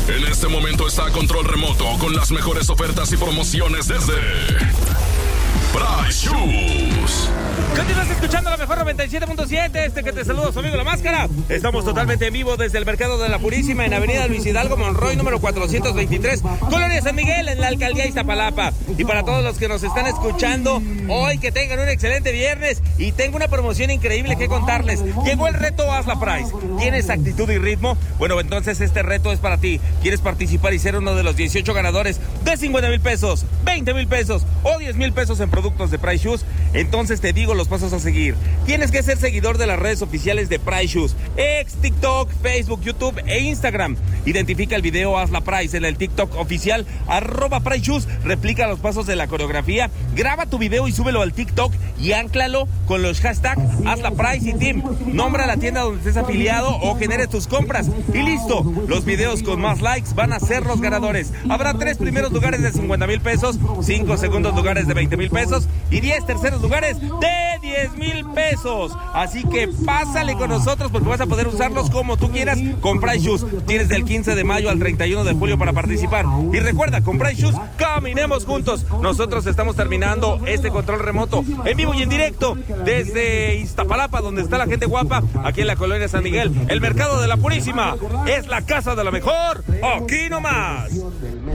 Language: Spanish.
En este momento está a control remoto con las mejores ofertas y promociones desde Price Shoes. Continúas escuchando la mejor 97.7, que te saluda su amigo La Máscara. Estamos totalmente en vivo desde el Mercado de la Purísima en Avenida Luis Hidalgo Monroy, número 423, Colonia San Miguel, en la Alcaldía Iztapalapa. Y para todos los que nos están escuchando hoy, que tengan un excelente viernes y tengo una promoción increíble que contarles. Llegó el reto Hazla Price. ¿Tienes actitud y ritmo? Bueno, entonces este reto es para ti. ¿Quieres participar y ser uno de los 18 ganadores de 50,000 pesos, 20,000 pesos o 10,000 pesos en productos de Price Shoes? Entonces te digo los pasos a seguir. Tienes que ser seguidor de las redes oficiales de Price Shoes: X, TikTok, Facebook, YouTube e Instagram. Identifica el video Hazla Price en el TikTok oficial @Price Shoes. Replica los pasos de la coreografía. Graba tu video y súbelo al TikTok y ánclalo con los hashtags Hazla Price y Team. Nombra la tienda donde estés afiliado o generes tus compras. Y listo, los videos con más likes van a ser los ganadores. Habrá 3 primeros lugares de 50,000 pesos, 5 segundos lugares de 20,000 pesos y 10 terceros lugares de 10,000 pesos. Así que pásale con nosotros porque vas a poder usarlos como tú quieras con Price Shoes. Tienes del 15 de mayo al 31 de julio para participar. Y recuerda, con Price Shoes, caminemos juntos. Nosotros estamos terminando este control remoto en vivo y en directo desde Iztapalapa, donde está la gente guapa, aquí en la Colonia San Miguel. El Mercado de la Purísima es la casa de la mejor. Aquí nomás.